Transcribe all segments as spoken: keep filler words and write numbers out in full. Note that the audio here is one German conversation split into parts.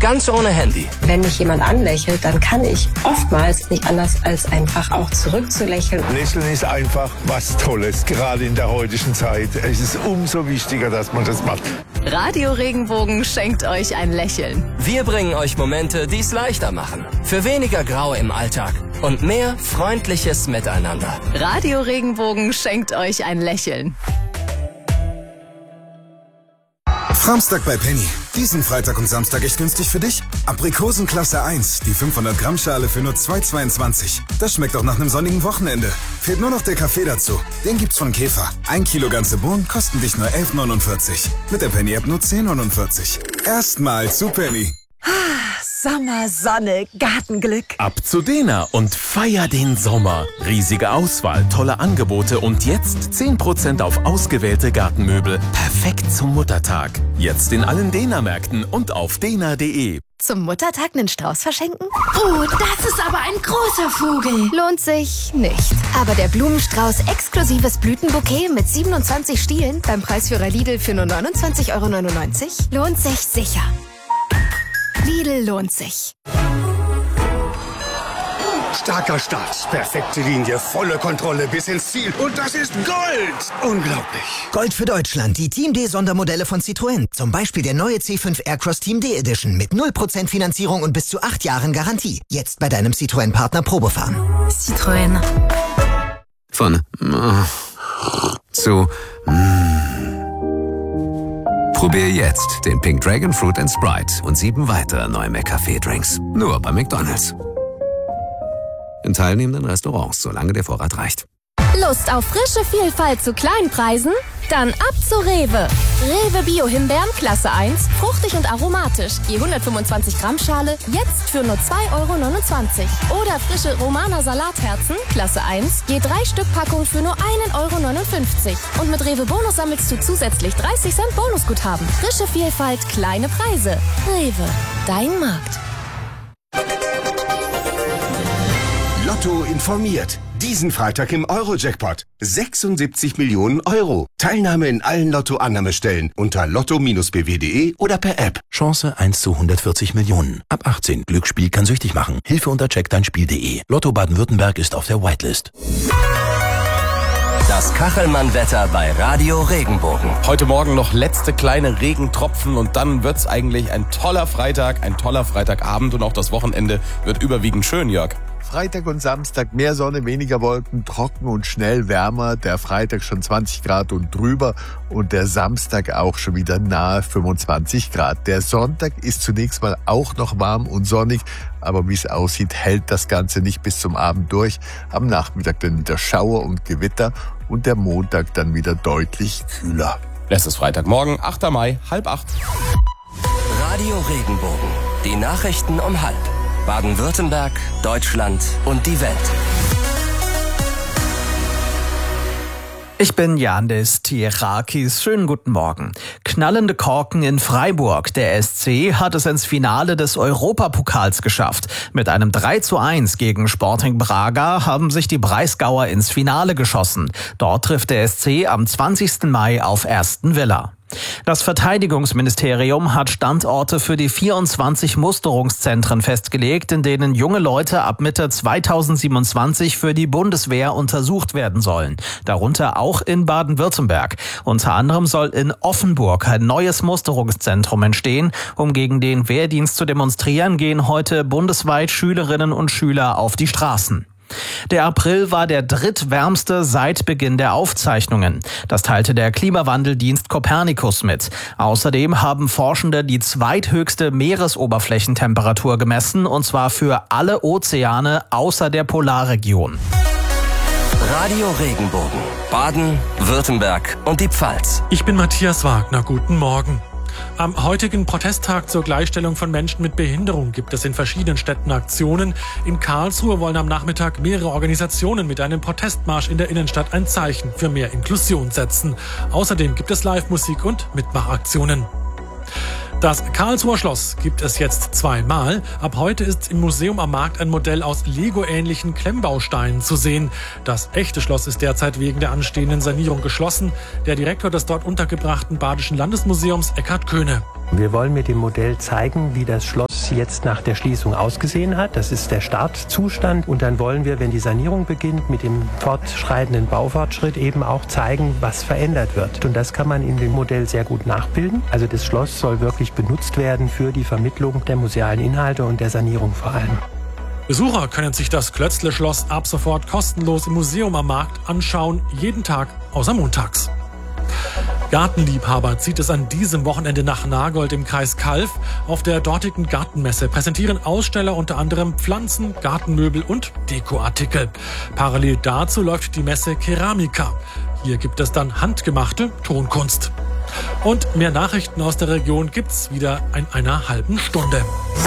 Ganz ohne Handy. Wenn mich jemand anlächelt, dann kann ich oftmals nicht anders als einfach auch zurückzulächeln. Lächeln ist einfach was Tolles, gerade in der heutigen Zeit. Es ist umso wichtiger, dass man das macht. Radio Regenbogen schenkt euch ein Lächeln. Wir bringen euch Momente, die es leichter machen. Für weniger Grau im Alltag und mehr freundliches Miteinander. Radio Regenbogen schenkt euch ein Lächeln. Samstag bei Penny. Diesen Freitag und Samstag echt günstig für dich? Aprikosen Klasse eins, die fünfhundert Gramm Schale für nur zwei Euro zweiundzwanzig. Das schmeckt auch nach einem sonnigen Wochenende. Fehlt nur noch der Kaffee dazu. Den gibt's von Käfer. Ein Kilo ganze Bohnen kosten dich nur elf neunundvierzig. Mit der Penny-App nur zehn neunundvierzig. Erstmal zu Penny. Sommer, Sonne, Gartenglück. Ab zu Dena und feier den Sommer. Riesige Auswahl, tolle Angebote und jetzt zehn Prozent auf ausgewählte Gartenmöbel. Perfekt zum Muttertag. Jetzt in allen Dena-Märkten und auf dena punkt de. Zum Muttertag einen Strauß verschenken? Oh, das ist aber ein großer Vogel. Lohnt sich nicht. Aber der Blumenstrauß exklusives Blütenbouquet mit siebenundzwanzig Stielen beim Preisführer Lidl für nur neunundzwanzig Euro neunundneunzig lohnt sich sicher. Lidl lohnt sich. Starker Start, perfekte Linie, volle Kontrolle bis ins Ziel. Und das ist Gold! Unglaublich. Gold für Deutschland, die Team D Sondermodelle von Citroën. Zum Beispiel der neue C fünf Aircross Team D Edition mit null Prozent Finanzierung und bis zu acht Jahren Garantie. Jetzt bei deinem Citroën-Partner Probefahren. Citroën. Von äh, zu mm. Probier jetzt den Pink Dragon Fruit and Sprite und sieben weitere neue McCafé-Drinks. Nur bei McDonald's. In teilnehmenden Restaurants, solange der Vorrat reicht. Lust auf frische Vielfalt zu Kleinpreisen? Dann ab zu Rewe. Rewe Bio-Himbeeren Klasse eins, fruchtig und aromatisch. Je hundertfünfundzwanzig Gramm Schale, jetzt für nur zwei Euro neunundzwanzig. Oder frische Romana Salatherzen Klasse eins, je drei Stück Packung für nur einen Euro neunundfünfzig. Und mit Rewe Bonus sammelst du zusätzlich dreißig Cent Bonusguthaben. Frische Vielfalt, kleine Preise. Rewe, dein Markt. Lotto informiert. Diesen Freitag im Euro-Jackpot. sechsundsiebzig Millionen Euro. Teilnahme in allen Lotto-Annahmestellen unter lotto Bindestrich b w punkt de oder per App. Chance eins zu hundertvierzig Millionen. Ab achtzehn. Glücksspiel kann süchtig machen. Hilfe unter check dein spiel punkt de. Lotto Baden-Württemberg ist auf der Whitelist. Das Kachelmann-Wetter bei Radio Regenbogen. Heute Morgen noch letzte kleine Regentropfen und dann wird's eigentlich ein toller Freitag, ein toller Freitagabend und auch das Wochenende wird überwiegend schön, Jörg. Freitag und Samstag mehr Sonne, weniger Wolken, trocken und schnell wärmer. Der Freitag schon zwanzig Grad und drüber und der Samstag auch schon wieder nahe fünfundzwanzig Grad. Der Sonntag ist zunächst mal auch noch warm und sonnig, aber wie es aussieht, hält das Ganze nicht bis zum Abend durch. Am Nachmittag dann wieder Schauer und Gewitter und der Montag dann wieder deutlich kühler. Es ist Freitagmorgen, achter Mai, halb acht. Radio Regenbogen. Die Nachrichten um halb. Baden-Württemberg, Deutschland und die Welt. Ich bin Yandis Tierakis. Schönen guten Morgen. Knallende Korken in Freiburg. Der S C hat es ins Finale des Europapokals geschafft. Mit einem drei zu eins gegen Sporting Braga haben sich die Breisgauer ins Finale geschossen. Dort trifft der S C am zwanzigsten Mai auf Aston Villa. Das Verteidigungsministerium hat Standorte für die vierundzwanzig Musterungszentren festgelegt, in denen junge Leute ab Mitte zweitausendsiebenundzwanzig für die Bundeswehr untersucht werden sollen. Darunter auch in Baden-Württemberg. Unter anderem soll in Offenburg ein neues Musterungszentrum entstehen. Um gegen den Wehrdienst zu demonstrieren, gehen heute bundesweit Schülerinnen und Schüler auf die Straßen. Der April war der drittwärmste seit Beginn der Aufzeichnungen. Das teilte der Klimawandeldienst Copernicus mit. Außerdem haben Forschende die zweithöchste Meeresoberflächentemperatur gemessen, und zwar für alle Ozeane außer der Polarregion. Radio Regenbogen, Baden, Württemberg und die Pfalz. Ich bin Matthias Wagner. Guten Morgen. Am heutigen Protesttag zur Gleichstellung von Menschen mit Behinderung gibt es in verschiedenen Städten Aktionen. In Karlsruhe wollen am Nachmittag mehrere Organisationen mit einem Protestmarsch in der Innenstadt ein Zeichen für mehr Inklusion setzen. Außerdem gibt es Live-Musik und Mitmachaktionen. Das Karlsruher Schloss gibt es jetzt zweimal. Ab heute ist im Museum am Markt ein Modell aus Lego-ähnlichen Klemmbausteinen zu sehen. Das echte Schloss ist derzeit wegen der anstehenden Sanierung geschlossen. Der Direktor des dort untergebrachten Badischen Landesmuseums, Eckhard Köhne. Wir wollen mit dem Modell zeigen, wie das Schloss es jetzt nach der Schließung ausgesehen hat. Das ist der Startzustand. Und dann wollen wir, wenn die Sanierung beginnt, mit dem fortschreitenden Baufortschritt eben auch zeigen, was verändert wird. Und das kann man in dem Modell sehr gut nachbilden. Also das Schloss soll wirklich benutzt werden für die Vermittlung der musealen Inhalte und der Sanierung vor allem. Besucher können sich das Klötzle-Schloss ab sofort kostenlos im Museum am Markt anschauen, jeden Tag außer montags. Gartenliebhaber zieht es an diesem Wochenende nach Nagold im Kreis Calw. Auf der dortigen Gartenmesse präsentieren Aussteller unter anderem Pflanzen, Gartenmöbel und Dekoartikel. Parallel dazu läuft die Messe Keramika. Hier gibt es dann handgemachte Tonkunst. Und mehr Nachrichten aus der Region gibt's wieder in einer halben Stunde.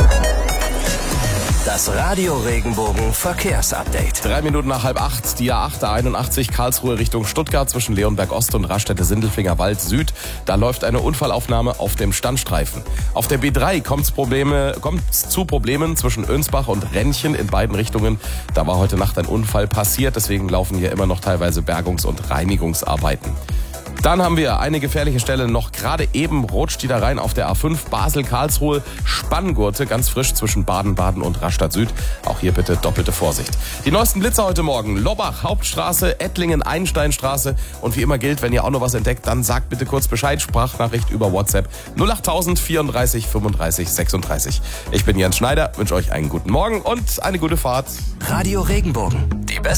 Das Radio Regenbogen Verkehrsupdate. Drei Minuten nach halb acht, die A acht, A einundachtzig, Karlsruhe Richtung Stuttgart zwischen Leonberg Ost und Raststätte-Sindelfinger Wald Süd. Da läuft eine Unfallaufnahme auf dem Standstreifen. Auf der B drei kommt's Probleme, kommt's zu Problemen zwischen Önsbach und Rennchen in beiden Richtungen. Da war heute Nacht ein Unfall passiert, deswegen laufen hier immer noch teilweise Bergungs- und Reinigungsarbeiten. Dann haben wir eine gefährliche Stelle noch gerade eben rutscht die da rein auf der A fünf Basel-Karlsruhe, Spanngurte, ganz frisch zwischen Baden-Baden und Rastatt Süd. Auch hier bitte doppelte Vorsicht. Die neuesten Blitzer heute Morgen. Lobbach, Hauptstraße, Ettlingen, Einsteinstraße. Und wie immer gilt, wenn ihr auch noch was entdeckt, dann sagt bitte kurz Bescheid. Sprachnachricht über WhatsApp null acht null null vierunddreißig fünfunddreißig sechsunddreißig. Ich bin Jens Schneider, wünsche euch einen guten Morgen und eine gute Fahrt. Radio Regenbogen, die beste